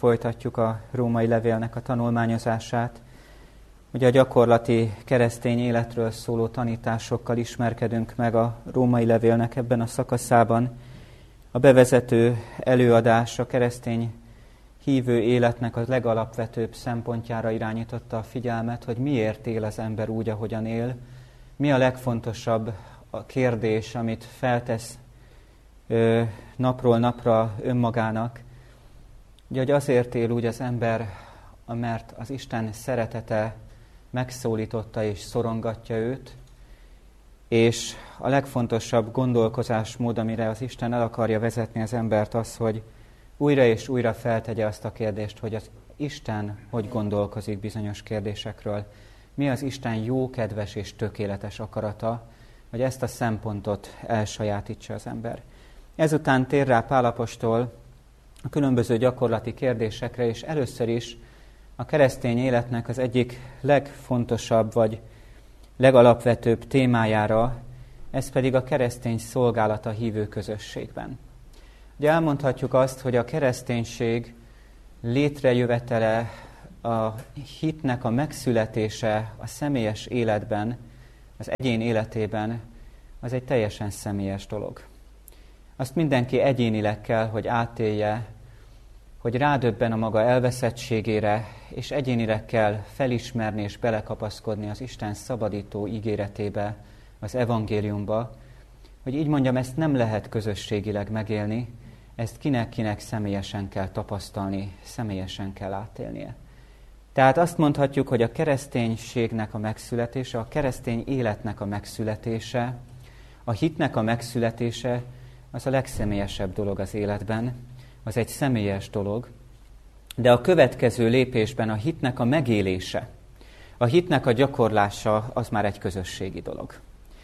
folytatjuk a római levélnek a tanulmányozását. Ugye a gyakorlati keresztény életről szóló tanításokkal ismerkedünk meg a római levélnek ebben a szakaszában. A bevezető előadás a keresztény hívő életnek a legalapvetőbb szempontjára irányította a figyelmet, hogy miért él az ember úgy, ahogyan él. Mi a legfontosabb a kérdés, amit feltesz napról napra önmagának. Ugye, hogy azért él úgy az ember, mert az Isten szeretete megszólította és szorongatja őt, és a legfontosabb gondolkozásmód, amire az Isten el akarja vezetni az embert, az, hogy újra és újra feltegye azt a kérdést, hogy az Isten hogy gondolkozik bizonyos kérdésekről. Mi az Isten jó, kedves és tökéletes akarata, hogy ezt a szempontot elsajátítsa az ember. Ezután tér rá Pál apostol a különböző gyakorlati kérdésekre, és először is a keresztény életnek az egyik legfontosabb vagy legalapvetőbb témájára, ez pedig a keresztény szolgálat a hívő közösségben. Ugye elmondhatjuk azt, hogy a kereszténység létrejövetele, a hitnek a megszületése a személyes életben, az egyén életében, az egy teljesen személyes dolog. Azt mindenki egyénileg kell, hogy átélje, hogy rádöbben a maga elveszettségére, és egyénileg kell felismerni és belekapaszkodni az Isten szabadító ígéretébe, az evangéliumba, hogy így mondjam, ezt nem lehet közösségileg megélni, ezt kinek-kinek személyesen kell tapasztalni, személyesen kell átélnie. Tehát azt mondhatjuk, hogy a kereszténységnek a megszületése, a keresztény életnek a megszületése, a hitnek a megszületése, az a legszemélyesebb dolog az életben, az egy személyes dolog, de a következő lépésben a hitnek a megélése, a hitnek a gyakorlása az már egy közösségi dolog.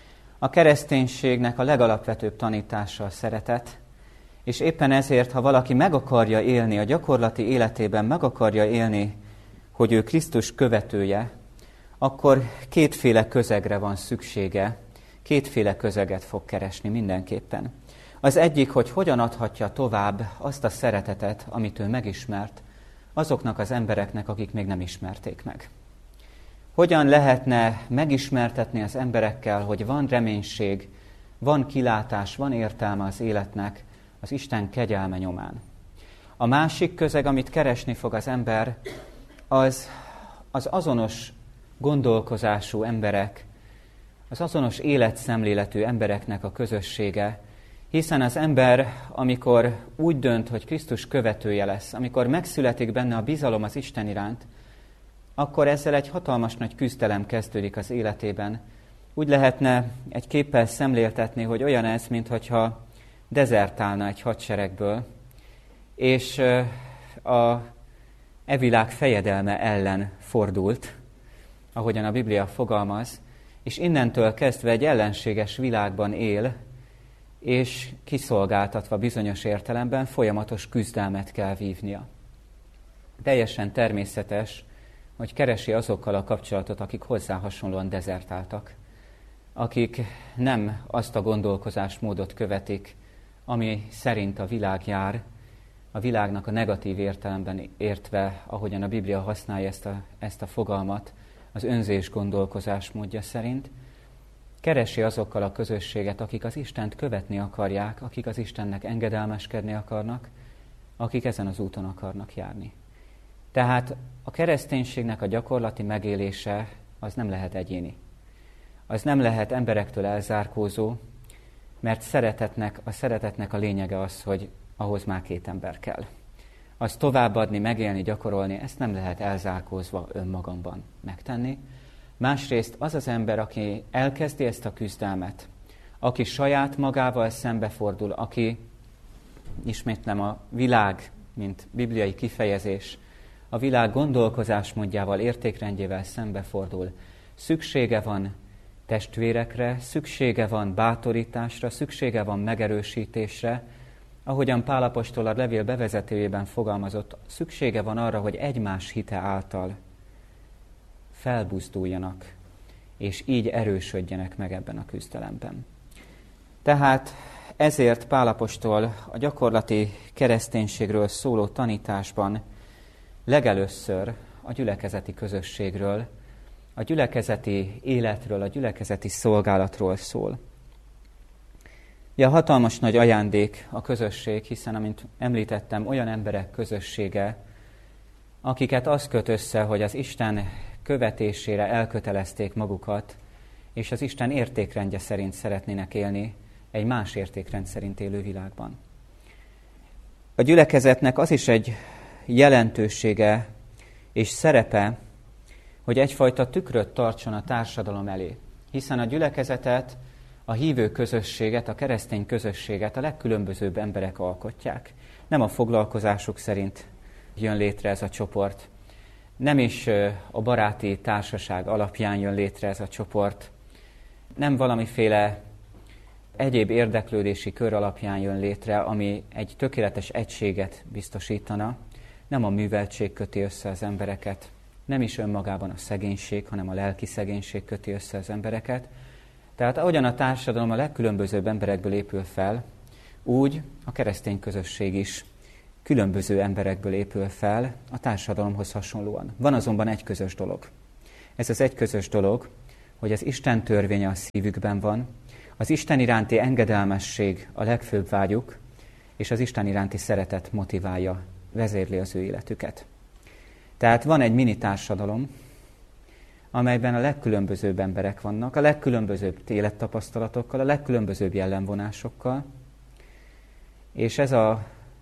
A kereszténységnek a legalapvetőbb tanítása a szeretet, és éppen ezért, ha valaki meg akarja élni, a gyakorlati életében meg akarja élni, hogy ő Krisztus követője, akkor kétféle közegre van szüksége, kétféle közeget fog keresni mindenképpen. Az egyik, hogy hogyan adhatja tovább azt a szeretetet, amit ő megismert, azoknak az embereknek, akik még nem ismerték meg. Hogyan lehetne megismertetni az emberekkel, hogy van reménység, van kilátás, van értelme az életnek az Isten kegyelme nyomán. A másik közeg, amit keresni fog az ember, az azonos gondolkozású emberek, az azonos életszemléletű embereknek a közössége, hiszen az ember, amikor úgy dönt, hogy Krisztus követője lesz, amikor megszületik benne a bizalom az Isten iránt, akkor ezzel egy hatalmas nagy küzdelem kezdődik az életében. Úgy lehetne egy képpel szemléltetni, hogy olyan ez, mintha dezertálna egy hadseregből, és a világ fejedelme ellen fordult, ahogyan a Biblia fogalmaz, és innentől kezdve egy ellenséges világban él, és kiszolgáltatva bizonyos értelemben folyamatos küzdelmet kell vívnia. Teljesen természetes, hogy keresi azokkal a kapcsolatot, akik hozzá hasonlóan dezertáltak, akik nem azt a gondolkozásmódot követik, ami szerint a világ jár, a világnak a negatív értelemben értve, ahogyan a Biblia használja ezt a fogalmat, az önzés gondolkozásmódja szerint, keresi azokkal a közösséget, akik az Istent követni akarják, akik az Istennek engedelmeskedni akarnak, akik ezen az úton akarnak járni. Tehát a kereszténységnek a gyakorlati megélése az nem lehet egyéni. Az nem lehet emberektől elzárkózó, mert a szeretetnek a lényege az, hogy ahhoz már két ember kell. Azt továbbadni, megélni, gyakorolni, ezt nem lehet elzárkózva önmagamban megtenni. Másrészt az az ember, aki elkezdi ezt a küzdelmet, aki saját magával szembefordul, aki, ismétlem, a világ, mint bibliai kifejezés, a világ gondolkozásmódjával, értékrendjével szembefordul, szüksége van testvérekre, szüksége van bátorításra, szüksége van megerősítésre, ahogyan Pál apostol a levél bevezetőjében fogalmazott, szüksége van arra, hogy egymás hite által felbuzduljanak, és így erősödjenek meg ebben a küzdelemben. Tehát ezért Pál apostol a gyakorlati kereszténységről szóló tanításban legelőször a gyülekezeti közösségről, a gyülekezeti életről, a gyülekezeti szolgálatról szól. A hatalmas nagy ajándék a közösség, hiszen, amint említettem, olyan emberek közössége, akiket az köt össze, hogy az Isten követésére elkötelezték magukat, és az Isten értékrendje szerint szeretnének élni egy más értékrend szerint élő világban. A gyülekezetnek az is egy jelentősége és szerepe, hogy egyfajta tükröt tartson a társadalom elé, hiszen a gyülekezetet, a hívő közösséget, a keresztény közösséget a legkülönbözőbb emberek alkotják. Nem a foglalkozásuk szerint jön létre ez a csoport, nem is a baráti társaság alapján jön létre ez a csoport, nem valamiféle egyéb érdeklődési kör alapján jön létre, ami egy tökéletes egységet biztosítana, nem a műveltség köti össze az embereket, nem is önmagában a szegénység, hanem a lelki szegénység köti össze az embereket. Tehát ahogyan a társadalom a legkülönbözőbb emberekből épül fel, úgy a keresztény közösség is különböző emberekből épül fel a társadalomhoz hasonlóan. Van azonban egy közös dolog. Ez az egy közös dolog, hogy az Isten törvénye a szívükben van, az Isten iránti engedelmesség a legfőbb vágyuk, és az Isten iránti szeretet motiválja, vezérli az ő életüket. Tehát van egy mini társadalom, amelyben a legkülönbözőbb emberek vannak, a legkülönbözőbb élettapasztalatokkal, a legkülönbözőbb jellemvonásokkal, és ez a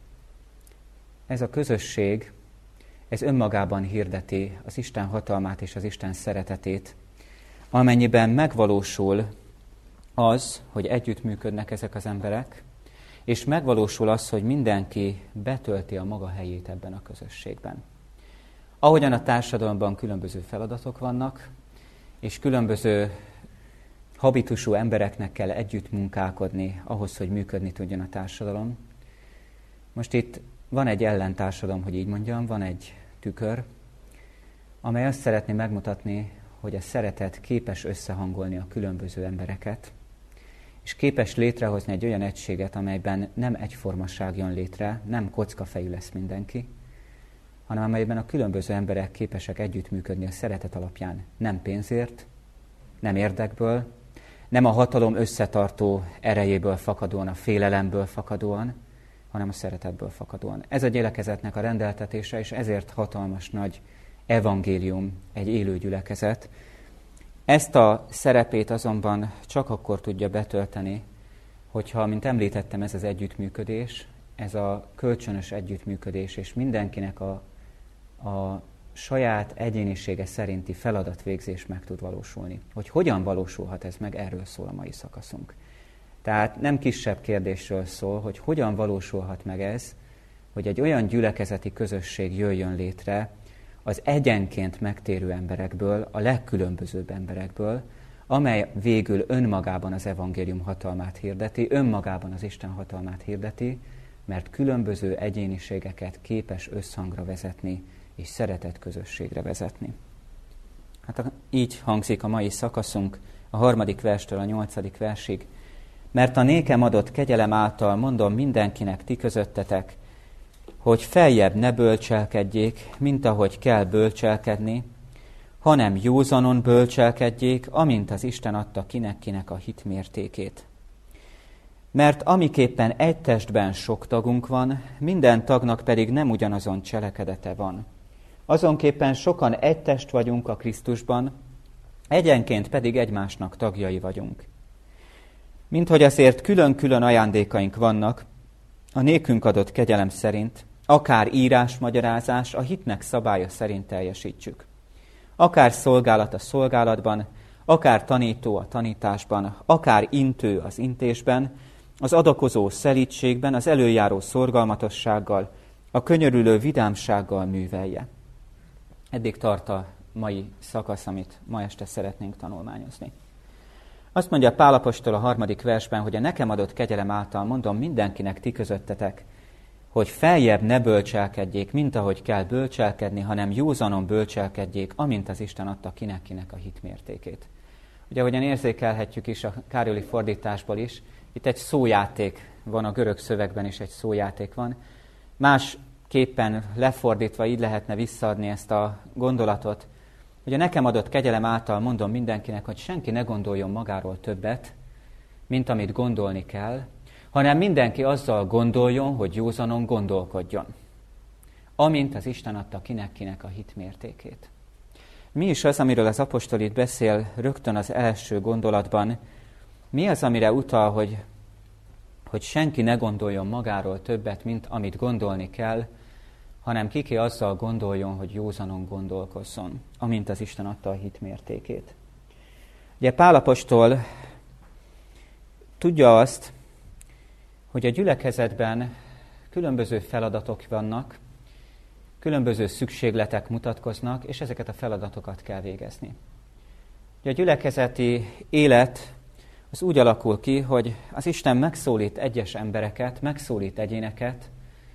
közösség, ez önmagában hirdeti az Isten hatalmát és az Isten szeretetét, amennyiben megvalósul az, hogy együttműködnek ezek az emberek, és megvalósul az, hogy mindenki betölti a maga helyét ebben a közösségben. Ahogyan a társadalomban különböző feladatok vannak, és különböző habitusú embereknek kell együtt munkálkodni ahhoz, hogy működni tudjon a társadalom. Most itt van egy ellentársadalom, hogy így mondjam, van egy tükör, amely azt szeretné megmutatni, hogy a szeretet képes összehangolni a különböző embereket, és képes létrehozni egy olyan egységet, amelyben nem egyformaság jön létre, nem kockafejű lesz mindenki, hanem amelyben a különböző emberek képesek együttműködni a szeretet alapján, nem pénzért, nem érdekből, nem a hatalom összetartó erejéből fakadóan, a félelemből fakadóan, hanem a szeretetből fakadóan. Ez a gyülekezetnek a rendeltetése, és ezért hatalmas nagy evangélium, egy élő gyülekezet. Ezt a szerepét azonban csak akkor tudja betölteni, hogyha, mint említettem, ez az együttműködés, ez a kölcsönös együttműködés, és mindenkinek a saját egyénisége szerinti feladatvégzés meg tud valósulni. Hogy hogyan valósulhat ez meg, erről szól a mai szakaszunk. Tehát nem kisebb kérdésről szól, hogy hogyan valósulhat meg ez, hogy egy olyan gyülekezeti közösség jöjjön létre az egyenként megtérő emberekből, a legkülönbözőbb emberekből, amely végül önmagában az evangélium hatalmát hirdeti, önmagában az Isten hatalmát hirdeti, mert különböző egyéniségeket képes összhangra vezetni, és szeretett közösségre vezetni. Hát így hangzik a mai szakaszunk, a 3. verstől a 8. versig. Mert a nékem adott kegyelem által mondom mindenkinek ti közöttetek, hogy feljebb ne bölcselkedjék, mint ahogy kell bölcselkedni, hanem józanon bölcselkedjék, amint az Isten adta kinek a hit mértékét. Mert amiképpen egy testben sok tagunk van, minden tagnak pedig nem ugyanazon cselekedete van. Azonképpen sokan egy test vagyunk a Krisztusban, egyenként pedig egymásnak tagjai vagyunk. Minthogy azért külön-külön ajándékaink vannak, a nékünk adott kegyelem szerint, akár írásmagyarázás a hitnek szabálya szerint teljesítsük. Akár szolgálat a szolgálatban, akár tanító a tanításban, akár intő az intésben, az adakozó szelídségben, az előjáró szorgalmatossággal, a könyörülő vidámsággal művelje. Eddig tart a mai szakasz, amit ma este szeretnénk tanulmányozni. Azt mondja Pál apostol a 3. versben, hogy a nekem adott kegyelem által mondom mindenkinek ti közöttetek, hogy feljebb ne bölcselkedjék, mint ahogy kell bölcselkedni, hanem józanon bölcselkedjék, amint az Isten adta kinek a hit mértékét. Ugye, ahogyan érzékelhetjük is a Károly fordításból is, itt egy szójáték van, a görög szövegben is egy szójáték van. Más képpen lefordítva így lehetne visszaadni ezt a gondolatot, hogy a nekem adott kegyelem által mondom mindenkinek, hogy senki ne gondoljon magáról többet, mint amit gondolni kell, hanem mindenki azzal gondoljon, hogy józanon gondolkodjon, amint az Isten adta kinek a hit mértékét. Mi is az, amiről az apostol itt beszél rögtön az első gondolatban? Mi az, amire utal, hogy senki ne gondoljon magáról többet, mint amit gondolni kell, hanem kiki azzal gondoljon, hogy józanon gondolkozzon, amint az Isten adta a hit mértékét. Ugye Pál apostol tudja azt, hogy a gyülekezetben különböző feladatok vannak, különböző szükségletek mutatkoznak, és ezeket a feladatokat kell végezni. Ugye a gyülekezeti élet az úgy alakul ki, hogy az Isten megszólít egyes embereket, megszólít egyéneket,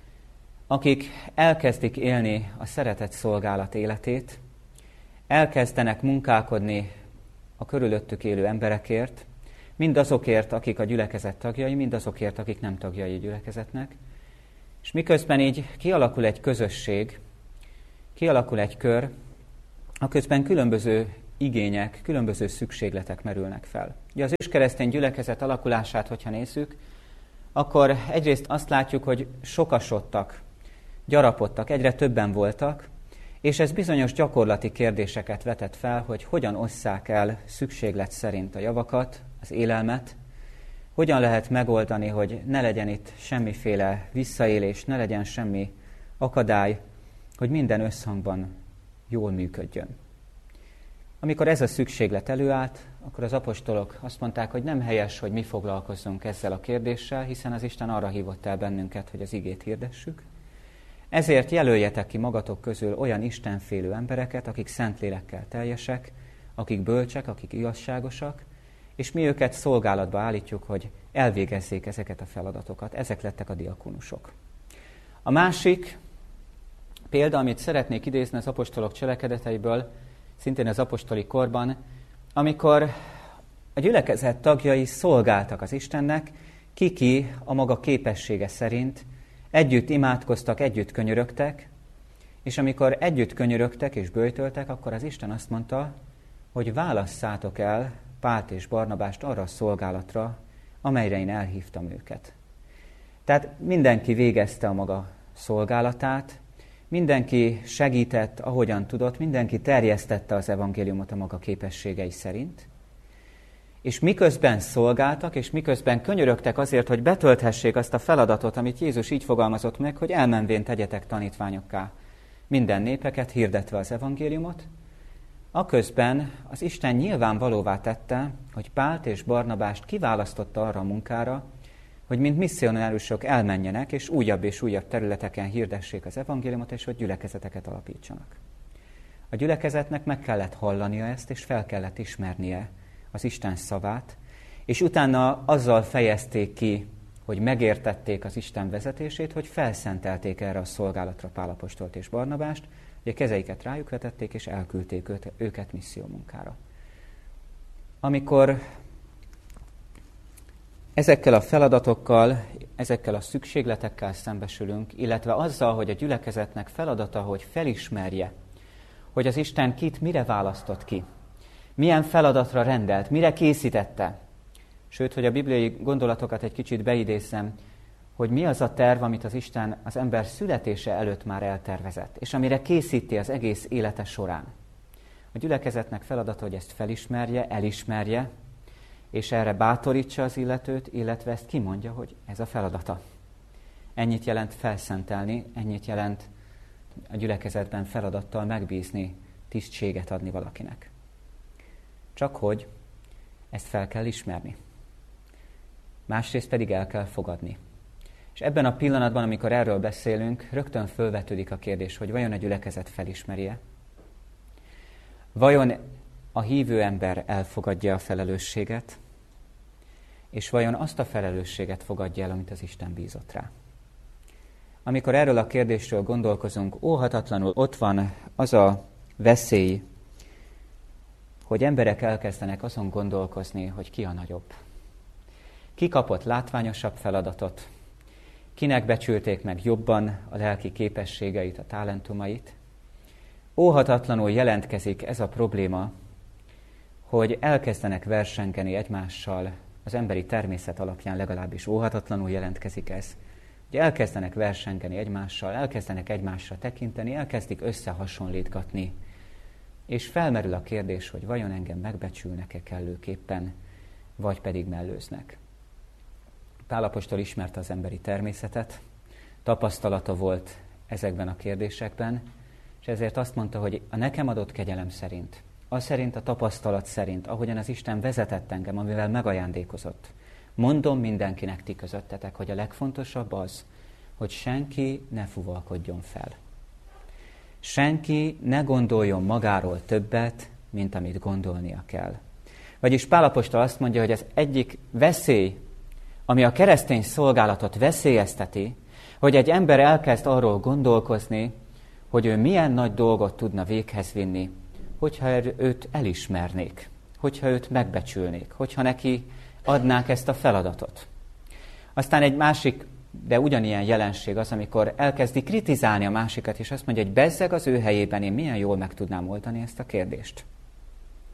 akik elkezdik élni a szeretett szolgálat életét, elkezdenek munkálkodni a körülöttük élő emberekért, mind azokért, akik a gyülekezet tagjai, mind azokért, akik nem tagjai a gyülekezetnek. És miközben így kialakul egy közösség, kialakul egy kör, aközben különböző igények, különböző szükségletek merülnek fel. Ugye az őskeresztény gyülekezet alakulását, hogyha nézzük, akkor egyrészt azt látjuk, hogy sokasodtak, gyarapodtak, egyre többen voltak, és ez bizonyos gyakorlati kérdéseket vetett fel, hogy hogyan osszák el szükséglet szerint a javakat, az élelmet, hogyan lehet megoldani, hogy ne legyen itt semmiféle visszaélés, ne legyen semmi akadály, hogy minden összhangban jól működjön. Amikor ez a szükséglet előállt, akkor az apostolok azt mondták, hogy nem helyes, hogy mi foglalkozzunk ezzel a kérdéssel, hiszen az Isten arra hívott el bennünket, hogy az igét hirdessük. Ezért jelöljetek ki magatok közül olyan istenfélő embereket, akik szentlélekkel teljesek, akik bölcsek, akik igazságosak, és mi őket szolgálatba állítjuk, hogy elvégezzék ezeket a feladatokat. Ezek lettek a diakonusok. A másik példa, amit szeretnék idézni az apostolok cselekedeteiből, szintén az apostoli korban, amikor a gyülekezet tagjai szolgáltak az Istennek, ki a maga képessége szerint, együtt imádkoztak, együtt könyörögtek, és amikor együtt könyörögtek és böjtöltek, akkor az Isten azt mondta, hogy válasszátok el Pált és Barnabást arra a szolgálatra, amelyre én elhívtam őket. Tehát mindenki végezte a maga szolgálatát, mindenki segített, ahogyan tudott, mindenki terjesztette az evangéliumot a maga képességei szerint, és miközben szolgáltak, és miközben könyörögtek azért, hogy betölthessék azt a feladatot, amit Jézus így fogalmazott meg, hogy elmenvén tegyetek tanítványokká minden népeket, hirdetve az evangéliumot, aközben az Isten nyilvánvalóvá tette, hogy Pált és Barnabást kiválasztotta arra a munkára, hogy mint misszionárusok elmenjenek, és újabb területeken hirdessék az evangéliumot, és hogy gyülekezeteket alapítsanak. A gyülekezetnek meg kellett hallania ezt, és fel kellett ismernie az Isten szavát, és utána azzal fejezték ki, hogy megértették az Isten vezetését, hogy felszentelték erre a szolgálatra Pál apostolt és Barnabást, hogy a kezeiket rájuk vetették, és elküldték őket missziómunkára. Amikor ezekkel a feladatokkal, ezekkel a szükségletekkel szembesülünk, illetve azzal, hogy a gyülekezetnek feladata, hogy felismerje, hogy az Isten kit mire választott ki, milyen feladatra rendelt, mire készítette. Sőt, hogy a bibliai gondolatokat egy kicsit beidézzem, hogy mi az a terv, amit az Isten az ember születése előtt már eltervezett, és amire készíti az egész élete során. A gyülekezetnek feladata, hogy ezt felismerje, elismerje, és erre bátorítsa az illetőt, illetve ezt kimondja, hogy ez a feladata. Ennyit jelent felszentelni, ennyit jelent a gyülekezetben feladattal megbízni, tisztséget adni valakinek. Csak hogy ezt fel kell ismerni. Másrészt pedig el kell fogadni. És ebben a pillanatban, amikor erről beszélünk, rögtön fölvetődik a kérdés, hogy vajon a gyülekezet felismeri-e? Vajon a hívő ember elfogadja a felelősséget? És vajon azt a felelősséget fogadja el, amit az Isten bízott rá? Amikor erről a kérdésről gondolkozunk, óhatatlanul ott van az a veszély, hogy emberek elkezdenek azon gondolkozni, hogy ki a nagyobb. Ki kapott látványosabb feladatot, kinek becsülték meg jobban a lelki képességeit, a talentumait. Óhatatlanul jelentkezik ez a probléma, hogy elkezdenek versengeni egymással, az emberi természet alapján legalábbis óhatatlanul jelentkezik ez, hogy elkezdenek versengeni egymással, elkezdenek egymásra tekinteni, elkezdik összehasonlítgatni, és felmerül a kérdés, hogy vajon engem megbecsülnek-e kellőképpen, vagy pedig mellőznek. Pál apostol ismerte az emberi természetet, tapasztalata volt ezekben a kérdésekben, és ezért azt mondta, hogy a nekem adott kegyelem szerint, az szerint, a tapasztalat szerint, ahogyan az Isten vezetett engem, amivel megajándékozott, mondom mindenkinek ti közöttetek, hogy a legfontosabb az, hogy senki ne fuvalkodjon fel. Senki ne gondoljon magáról többet, mint amit gondolnia kell. Vagyis Pál apostol azt mondja, hogy az egyik veszély, ami a keresztény szolgálatot veszélyezteti, hogy egy ember elkezd arról gondolkozni, hogy ő milyen nagy dolgot tudna véghez vinni, hogyha őt elismernék, hogyha őt megbecsülnék, hogyha neki adnák ezt a feladatot. Aztán egy másik, de ugyanilyen jelenség az, amikor elkezdi kritizálni a másikat, és azt mondja, hogy bezzeg az ő helyében én milyen jól meg tudnám oldani ezt a kérdést.